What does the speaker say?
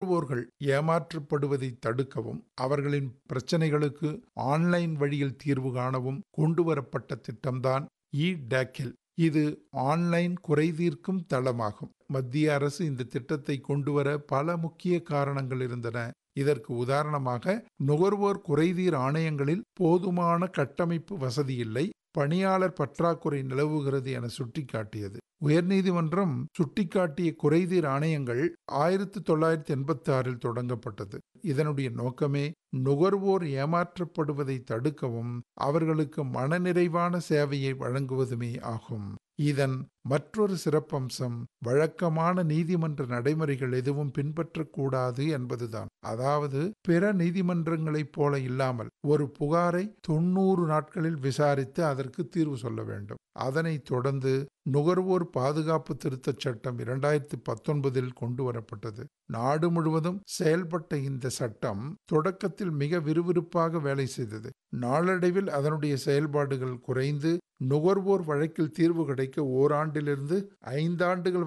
நுகர்வோர்கள் ஏமாற்றப்படுவதை தடுக்கவும் அவர்களின் பிரச்சனைகளுக்கு ஆன்லைன் வழியில் தீர்வு காணவும் கொண்டுவரப்பட்ட திட்டம்தான் இ-டேக்கில். இது ஆன்லைன் குறைதீர்க்கும் தளமாகும். மத்திய அரசு இந்த திட்டத்தை கொண்டுவர பல முக்கிய காரணங்கள் இருந்தன. இதற்கு உதாரணமாக, நுகர்வோர் குறைதீர் ஆணையங்களில் போதுமான கட்டமைப்பு வசதி இல்லை, பணியாளர் பற்றாக்குறை நிலவுகிறது என சுட்டிக்காட்டியது. உயர்நீதிமன்றம் சுட்டிக்காட்டிய குறைதீர் ஆணையங்கள் 1986 தொடங்கப்பட்டது. இதனுடைய நோக்கமே நுகர்வோர் ஏமாற்றப்படுவதை தடுக்கவும் அவர்களுக்கு மனநிறைவான சேவையை வழங்குவதுமே ஆகும். இதன் மற்றொரு சிறப்பம்சம் வழக்கமான நீதிமன்ற நடைமுறைகள் எதுவும் பின்பற்றக்கூடாது என்பதுதான். அதாவது, பிற நீதிமன்றங்களைப் போல இல்லாமல் ஒரு புகாரை 90 நாட்களில் விசாரித்து அதற்கு தீர்வு சொல்ல வேண்டும். அதனைத் தொடர்ந்து நுகர்வோர் பாதுகாப்பு திருத்தச் சட்டம் 2019 கொண்டு வரப்பட்டது. நாடு முழுவதும் செயல்பட்ட இந்த சட்டம் தொடக்கத்தில் மிக விறுவிறுப்பாக வேலை செய்தது. நாளடைவில் அதனுடைய செயல்பாடுகள் குறைந்து நுகர்வோர் வழக்கில் தீர்வு கிடைக்க ஓராண்டிலிருந்து 5 ஆண்டுகள்